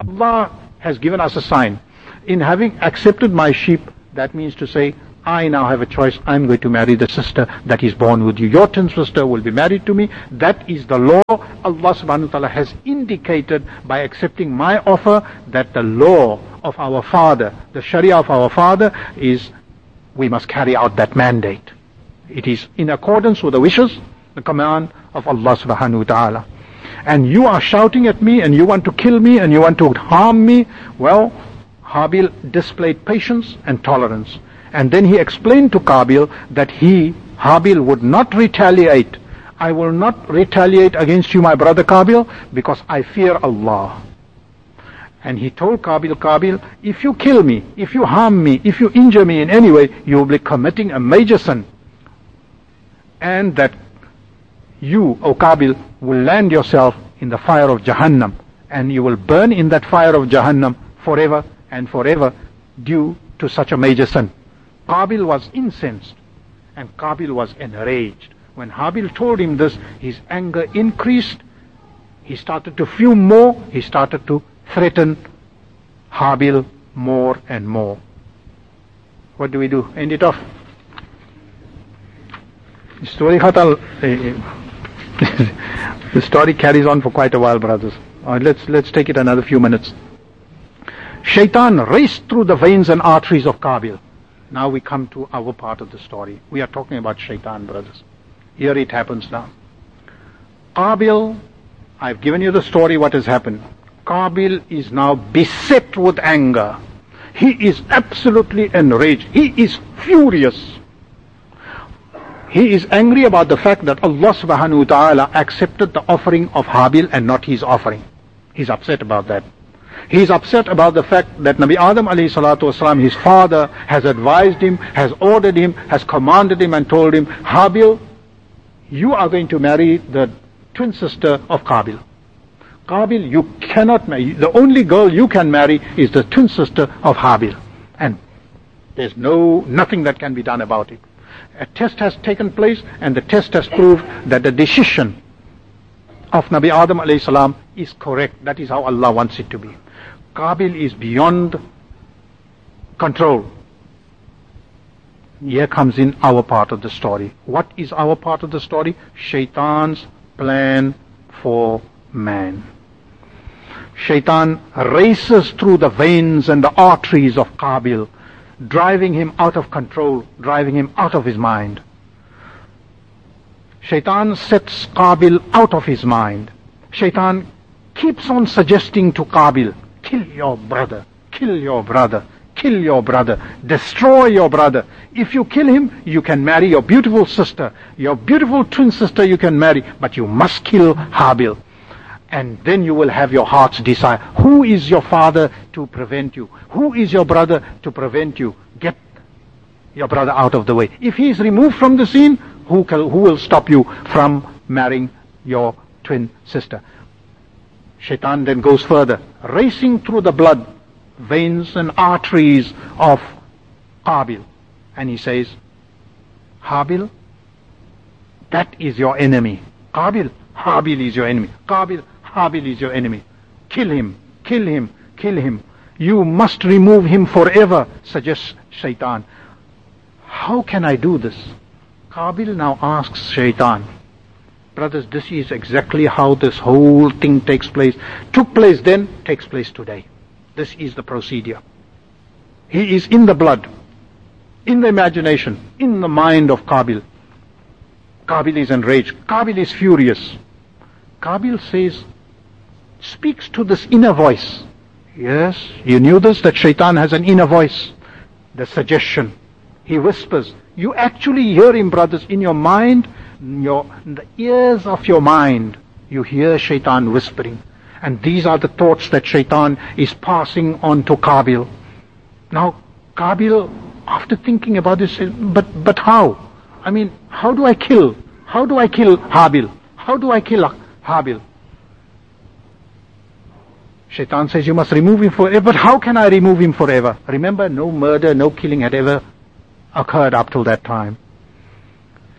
Allah has given us a sign. In having accepted my sheep, that means to say, I now have a choice. I'm going to marry the sister that is born with you. Your twin sister will be married to me. That is the law. Allah subhanahu wa ta'ala has indicated by accepting my offer that the law of our father, the sharia of our father, is we must carry out that mandate. It is in accordance with the wishes, the command of Allah subhanahu wa ta'ala. And you are shouting at me and you want to kill me and you want to harm me. Well, Habil displayed patience and tolerance. And then he explained to Qabil that Habil would not retaliate. I will not retaliate against you, my brother Qabil, because I fear Allah. And he told Qabil, if you kill me, if you harm me, if you injure me in any way, you will be committing a major sin. And that you, O Qabil, will land yourself in the fire of Jahannam. And you will burn in that fire of Jahannam forever and forever due to such a major sin. Qabil was incensed and Qabil was enraged. When Habil told him this, his anger increased. He started to fume more. He started to threaten Habil more and more. What do we do? End it off. The story carries on for quite a while, brothers. Let's take it another few minutes. Shaitan raced through the veins and arteries of Qabil. Now we come to our part of the story. We are talking about Shaitan, brothers. Here it happens now. Qabil, I've given you the story what has happened. Qabil is now beset with anger. He is absolutely enraged. He is furious. He is angry about the fact that Allah subhanahu wa ta'ala accepted the offering of Habil and not his offering. He's upset about that. He is upset about the fact that Nabi Adam alayhi salatu wasalam, his father, has advised him, has ordered him, has commanded him and told him, Habil, you are going to marry the twin sister of Qabil. Qabil, you cannot marry. The only girl you can marry is the twin sister of Habil. And there's nothing that can be done about it. A test has taken place and the test has proved that the decision of Nabi Adam alayhi salam is correct. That is how Allah wants it to be. Qabil is beyond control. Here comes in our part of the story. What is our part of the story? Shaitan's plan for man. Shaitan races through the veins and the arteries of Qabil, driving him out of control, driving him out of his mind. Shaitan sets Qabil out of his mind. Shaitan keeps on suggesting to Qabil, kill your brother, kill your brother, kill your brother, destroy your brother. If you kill him, you can marry your beautiful sister, your beautiful twin sister you can marry, but you must kill Habil. And then you will have your heart's desire. Who is your father to prevent you? Who is your brother to prevent you? Get your brother out of the way. If he is removed from the scene, who will stop you from marrying your twin sister? Shaitan then goes further, racing through the blood, veins and arteries of Qabil. And he says, Habil, that is your enemy. Qabil, Habil is your enemy. Qabil, Habil is your enemy. Kill him, kill him, kill him. You must remove him forever, suggests Shaitan. How can I do this? Qabil now asks Shaitan. Brothers, this is exactly how this whole thing takes place. Took place then, takes place today. This is the procedure. He is in the blood, in the imagination, in the mind of Qabil. Qabil is enraged. Qabil is furious. Qabil says, speaks to this inner voice. Yes, you knew this, that Shaitan has an inner voice. The suggestion. He whispers. You actually hear him, brothers, in your mind, in the ears of your mind. You hear Shaitan whispering. And these are the thoughts that Shaitan is passing on to Qabil. Now, Qabil, after thinking about this, says, but how? I mean, how do I kill Habil? How do I kill Habil? Shaitan says, you must remove him forever. But how can I remove him forever? Remember, no murder, no killing had ever occurred up till that time.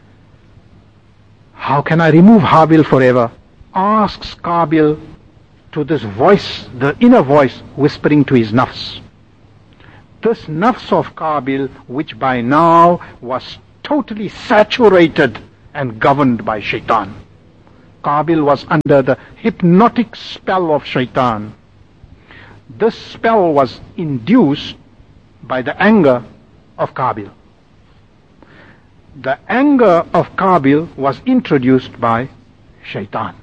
How can I remove Habil forever? Asks Qabil to this voice, the inner voice whispering to his nafs. This nafs of Qabil, which by now was totally saturated and governed by shaitan. Qabil was under the hypnotic spell of shaitan. This spell was induced by the anger of Qabil. The anger of Qabil was introduced by shaitan.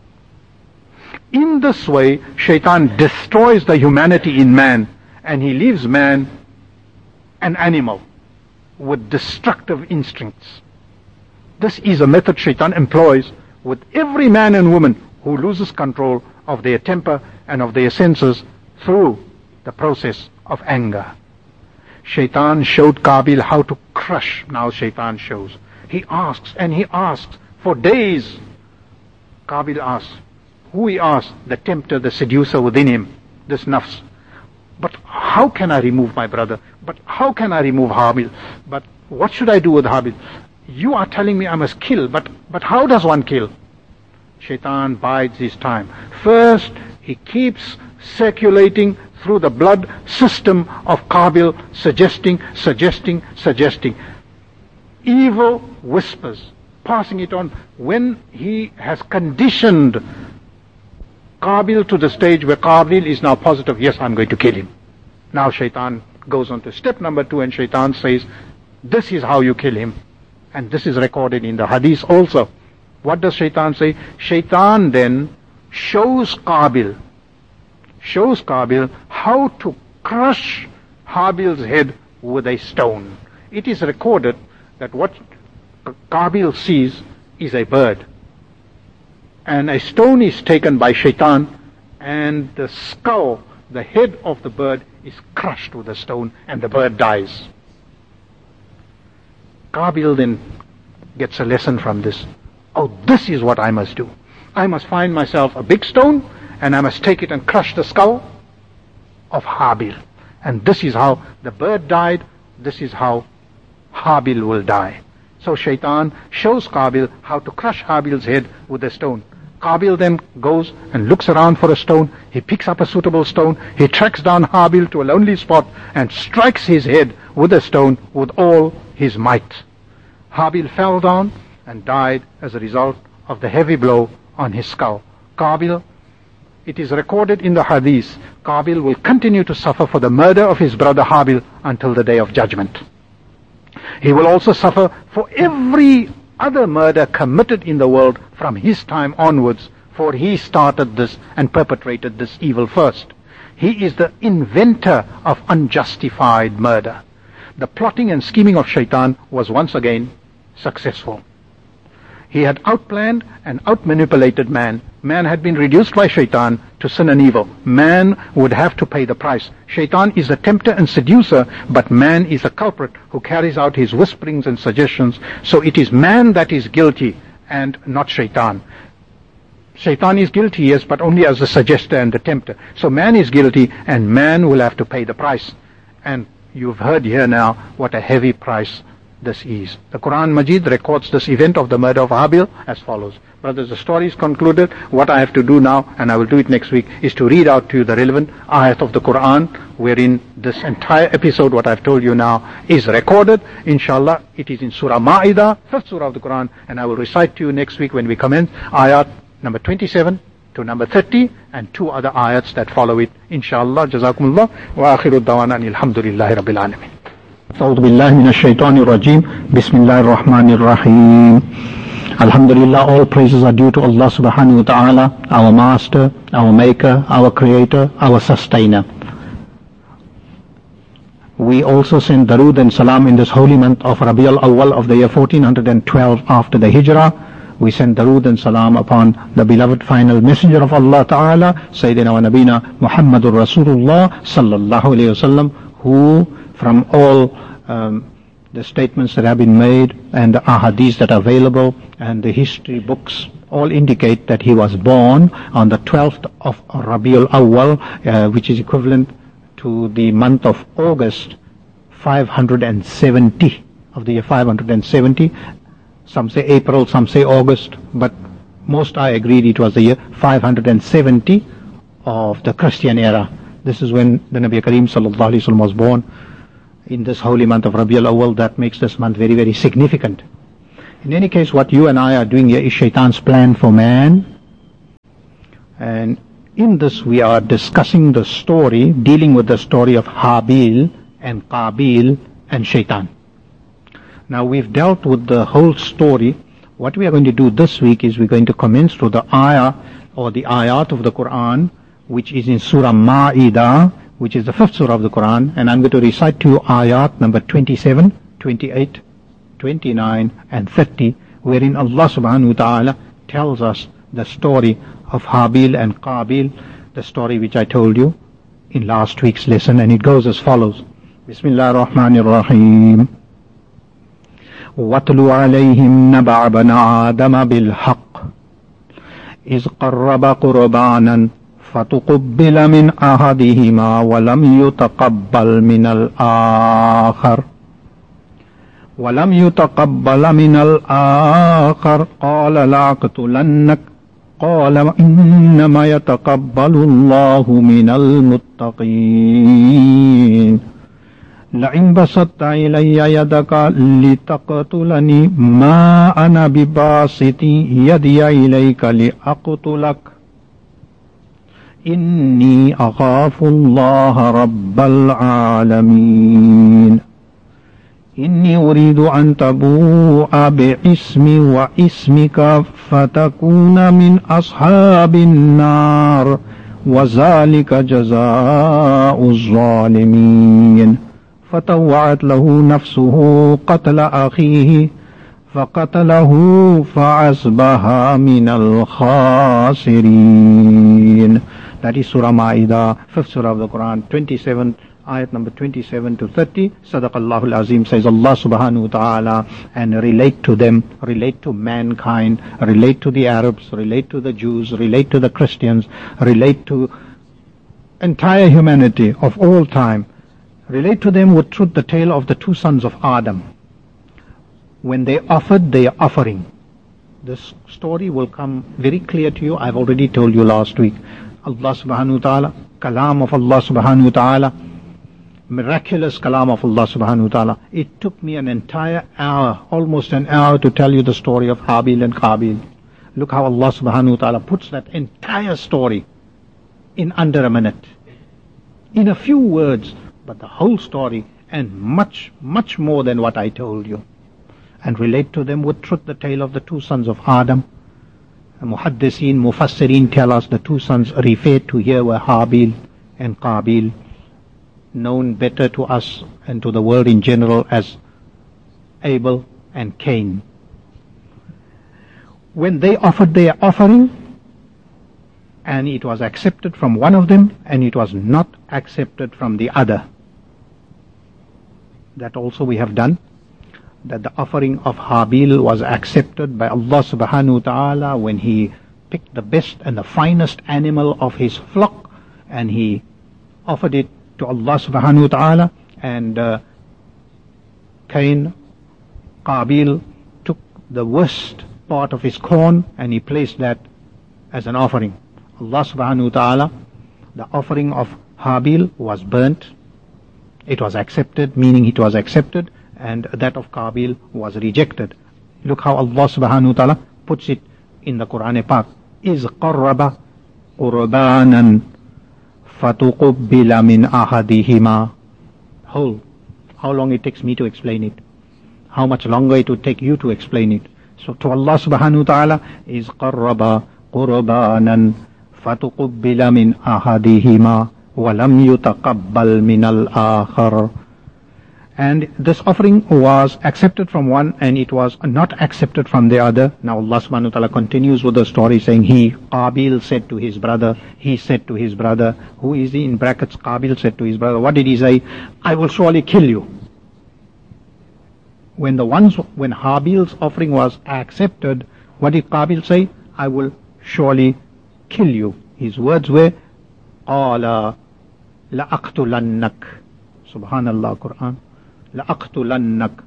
In this way, shaitan destroys the humanity in man, and he leaves man an animal with destructive instincts. This is a method shaitan employs with every man and woman who loses control of their temper and of their senses through the process of anger. Shaitan showed Qabil how to crush. Now shaitan shows. He asks and he asks for days. Qabil asks. Who he asks? The tempter, the seducer within him, this nafs. But how can I remove my brother? But how can I remove Habil? But what should I do with Habil? You are telling me I must kill, but how does one kill? Shaitan bides his time. First, he keeps circulating through the blood system of Qabil, suggesting. Evil whispers, passing it on. When he has conditioned Qabil to the stage where Qabil is now positive, yes, I'm going to kill him. Now shaitan goes on to step number 2, and shaitan says, this is how you kill him. And this is recorded in the hadith also. What does shaitan say? Shaitan then shows Qabil how to crush Habil's head with a stone. It is recorded that what Qabil sees is a bird. And a stone is taken by shaitan, and the skull, the head of the bird, is crushed with a stone, and the bird dies. Qabil then gets a lesson from this. Oh, this is what I must do. I must find myself a big stone, and I must take it and crush the skull of Habil. And this is how the bird died. This is how Habil will die. So shaitan shows Qabil how to crush Habil's head with a stone. Qabil then goes and looks around for a stone. He picks up a suitable stone. He tracks down Habil to a lonely spot and strikes his head with a stone with all his might. Habil fell down and died as a result of the heavy blow on his skull. Qabil, it is recorded in the hadith, Qabil will continue to suffer for the murder of his brother Habil until the day of judgment. He will also suffer for every other murder committed in the world from his time onwards, for he started this and perpetrated this evil first. He is the inventor of unjustified murder. The plotting and scheming of shaitan was once again successful. He had outplanned and outmanipulated man. Man had been reduced by shaitan to sin and evil. Man would have to pay the price. Shaitan is a tempter and seducer, but man is a culprit who carries out his whisperings and suggestions. So it is man that is guilty and not shaitan. Shaitan is guilty, yes, but only as the suggester and the tempter. So man is guilty, and man will have to pay the price. And you've heard here now what a heavy price this is. The Quran Majid records this event of the murder of Habil as follows. Brothers, the story is concluded. What I have to do now, and I will do it next week, is to read out to you the relevant ayat of the Quran, wherein this entire episode, what I've told you now, is recorded. Inshallah, it is in Surah Ma'idah, 5th Surah of the Quran, and I will recite to you next week when we commence ayat number 27 to number 30, and 2 other ayats that follow it. Inshallah, Jazakumullah, wa akhiru dawana alhamdulillahi rabbil alamin. أعوذ بالله من الشيطان الرجيم بسم الله الرحمن الرحيم Alhamdulillah, all praises are due to Allah subhanahu wa ta'ala, our master, our maker, our creator, our sustainer. We also send darood and salam in this holy month of Rabiul Awwal of the year 1412 after the Hijrah. We send darood and salam upon the beloved final messenger of Allah ta'ala, Sayyidina wa Nabina Muhammadur Rasulullah sallallahu alayhi wasallam, who from all the statements that have been made and the ahadith that are available and the history books all indicate that he was born on the 12th of Rabiul Awwal, which is equivalent to the month of August 570 of the year 570. Some say April, some say August, but most I agreed it was the year 570 of the Christian era. This is when the Nabi Kareem sallallahu alaihi wasallam was born, in this holy month of Rabiul Awwal. That makes this month very, very significant. In any case, what you and I are doing here is Shaitan's plan for man. And in this we are discussing the story, dealing with the story of Habil and Qabil and Shaitan. Now we've dealt with the whole story. What we are going to do this week is we're going to commence to the ayah or the ayat of the Quran, which is in Surah Ma'idah, which is the 5th surah of the Quran, and I'm going to recite to you ayat number 27, 28, 29 and 30, wherein Allah subhanahu wa ta'ala tells us the story of Habil and Qabil, the story which I told you in last week's lesson, and it goes as follows. Bismillah ar-Rahman ar-Rahim. وَاتْلُ عَلَيْهِمْ نَبَعَ بَنَ آدَمَ بِالْحَقِّ إِذْ قَرَّبَ قُرْبَانًا فَتُقُبِّلَ مِنْ أَحَدِهِمَا وَلَمْ يُتَقَبَّلْ مِنَ الْآخَرِ قَالَ لَأَقْتُلَنَّكَ قَالَ إِنَّمَا يَتَقَبَّلُ اللَّهُ مِنَ الْمُتَّقِينَ لئن بسطت إلي يدك لتقتلني ما أنا بباسط يدي إليك لأقتلك إني أخاف الله رب العالمين إني أريد أن تبوء باسمي واسمك فتكون من أصحاب النار وذلك جزاء الظالمين فطوعت له نفسه قتل أخيه فقتله فأصبح من الخاسرين. That is Surah Ma'idah, 5th surah of the Quran, 27, ayat number 27 to 30. Sadaqallahul Azim, says Allah subhanahu wa ta'ala, and relate to them, relate to mankind, relate to the Arabs, relate to the Jews, relate to the Christians, relate to entire humanity of all time. Relate to them with truth the tale of the two sons of Adam. When they offered their offering. This story will come very clear to you. I've already told you last week. Allah subhanahu wa ta'ala, kalam of Allah subhanahu wa ta'ala, miraculous kalam of Allah subhanahu wa ta'ala. It took me an entire hour, almost an hour, to tell you the story of Habil and Qabil. Look how Allah subhanahu wa ta'ala puts that entire story in under a minute. In a few words, but the whole story, and much, much more than what I told you. And relate to them with truth the tale of the two sons of Adam. Muhaddiseen, Mufassirin tell us the two sons referred to here were Habil and Qabil, known better to us and to the world in general as Abel and Cain. When they offered their offering, and it was accepted from one of them, and it was not accepted from the other. That also we have done, that the offering of Habil was accepted by Allah subhanahu wa ta'ala when he picked the best and the finest animal of his flock and he offered it to Allah subhanahu wa ta'ala, and Qabil took the worst part of his corn and he placed that as an offering. Allah subhanahu wa ta'ala, the offering of Habil was burnt. It was accepted, meaning it was accepted, and that of Qabil was rejected. Look how Allah subhanahu wa ta'ala puts it in the Quran Pak. إِذْ قَرَّبَ قُرْبَانًا فَتُقُبِّلَ مِنْ أَحَدِهِمَا. How long it takes me to explain it? How much longer it would take you to explain it? So to Allah subhanahu wa ta'ala, إِذْ قَرَّبَ قُرْبَانًا فَتُقُبِّلَ مِنْ أَحَدِهِمَا وَلَمْ يُتَقَبَّلْ مِنَ الْآخَرِ. And this offering was accepted from one and it was not accepted from the other. Now Allah subhanahu wa ta'ala continues with the story saying, Qabil said to his brother, he said to his brother, who is he in brackets? Qabil said to his brother, what did he say? I will surely kill you. When Habil's offering was accepted, what did Qabil say? I will surely kill you. His words were, قَالَ لَأَقْتُلَنَّكَ. Subhanallah, Quran. لَأَقْتُلَنَّكَ.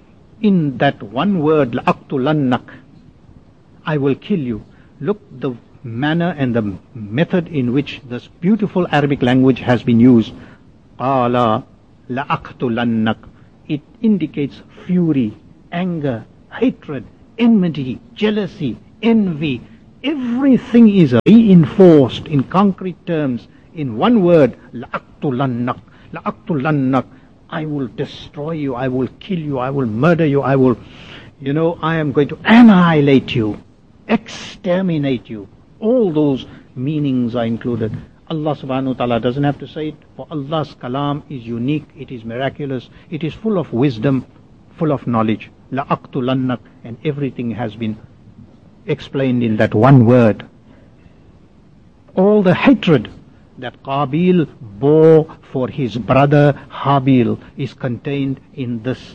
In that one word, لَأَقْتُلَنَّكَ, I will kill you. Look, the manner and the method in which this beautiful Arabic language has been used. قَالَ لَأَقْتُلَنَّكَ. It indicates fury, anger, hatred, enmity, jealousy, envy. Everything is reinforced in concrete terms in one word. لَأَقْتُلَنَّكَ. لَأَقْتُلَنَّكَ. I will destroy you, I will kill you, I will murder you, I am going to annihilate you, exterminate you. All those meanings are included. Allah subhanahu wa ta'ala doesn't have to say it, for Allah's kalam is unique, it is miraculous, it is full of wisdom, full of knowledge. لَأَقْتُلَنَّكَ. And everything has been explained in that one word. All the hatred that Qabil bore for his brother Habil is contained in this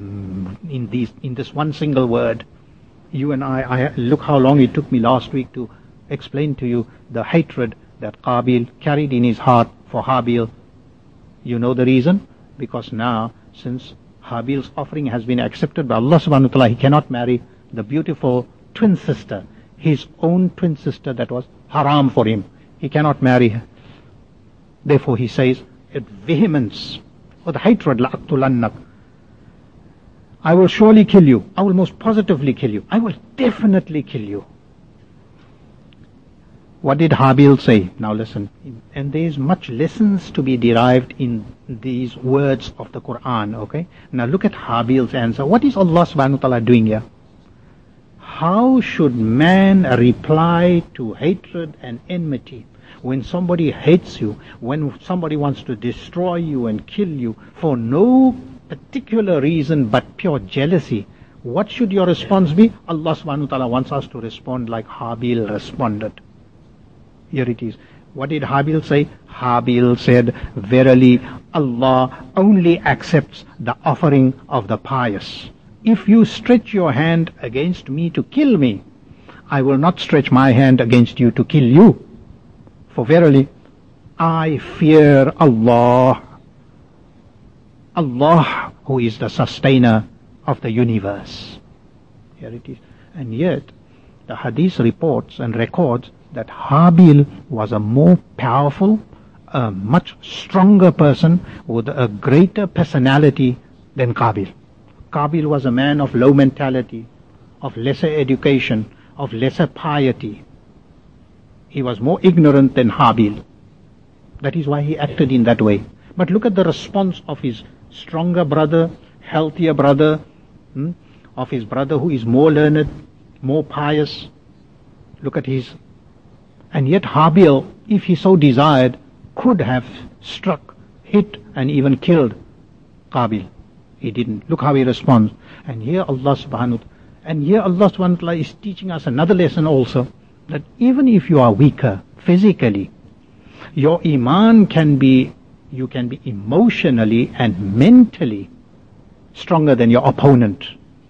one single word. You and I look how long it took me last week to explain to you the hatred that Qabil carried in his heart for Habil. You know the reason? Because now, since Habil's offering has been accepted by Allah subhanahu wa ta'ala, he cannot marry the beautiful twin sister, his own twin sister that was haram for him. He cannot marry her. Therefore he says, at vehemence, with hatred, لَأَقْتُلَنَّكَ. I will surely kill you. I will most positively kill you. I will definitely kill you. What did Habil say? Now listen. And there is much lessons to be derived in these words of the Quran, okay? Now look at Habil's answer. What is Allah subhanahu wa ta'ala doing here? How should man reply to hatred and enmity? When somebody hates you, when somebody wants to destroy you and kill you for no particular reason but pure jealousy, what should your response be? Allah subhanahu wa ta'ala wants us to respond like Habil responded. Here it is. What did Habil say? Habil said, verily Allah only accepts the offering of the pious. If you stretch your hand against me to kill me, I will not stretch my hand against you to kill you. For verily, I fear Allah. Allah who is the sustainer of the universe. Here it is. And yet, the hadith reports and records that Habil was a more powerful, a much stronger person with a greater personality than Qabil. Qabil was a man of low mentality, of lesser education, of lesser piety. He was more ignorant than Habil. That is why he acted in that way. But look at the response of his stronger brother, healthier brother, of his brother who is more learned, more pious. Look at his. And yet Habil, if he so desired, could have struck, hit, and even killed Qabil. He didn't. Look how he responds. And here Allah subhanahu wa ta'ala is teaching us another lesson also, that even if you are weaker physically, your iman you can be emotionally and mentally stronger than your opponent.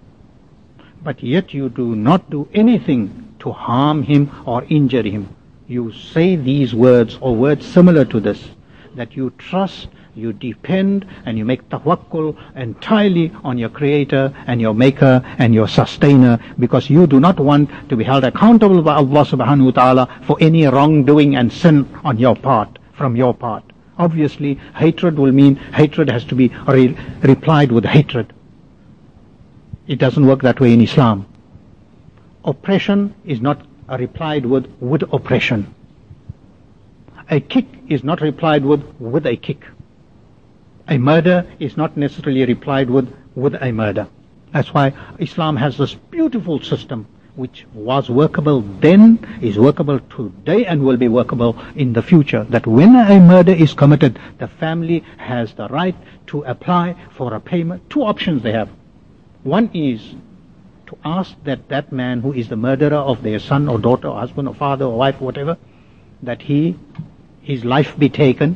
But yet you do not do anything to harm him or injure him. You say these words or words similar to this, that you trust, you depend, and you make tawakkul entirely on your Creator and your Maker and your Sustainer, because you do not want to be held accountable by Allah subhanahu wa ta'ala for any wrongdoing and sin on your part, from your part. Obviously, hatred will mean hatred has to be replied with hatred. It doesn't work that way in Islam. Oppression is not replied with oppression. A kick is not replied with a kick. A murder is not necessarily replied with a murder. That's why Islam has this beautiful system which was workable then, is workable today, and will be workable in the future. That when a murder is committed, the family has the right to apply for a payment. Two options they have. One is to ask that man who is the murderer of their son or daughter or husband or father or wife or whatever, that his life be taken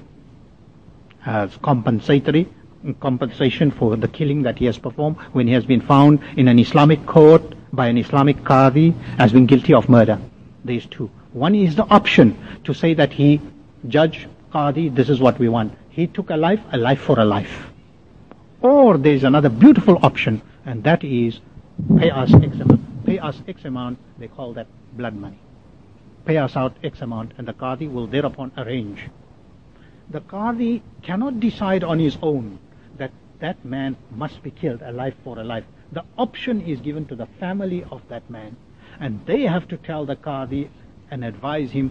as compensation for the killing that he has performed when he has been found in an Islamic court by an Islamic Qadi as being guilty of murder. These two. One is the option to say that Judge, Qadi, this is what we want. He took a life for a life. Or there is another beautiful option, and that is pay us X amount. They call that blood money. pay us out X amount, and the Qadi will thereupon arrange. The Qadi cannot decide on his own that that man must be killed, a life for a life. The option is given to the family of that man, and they have to tell the Qadi and advise him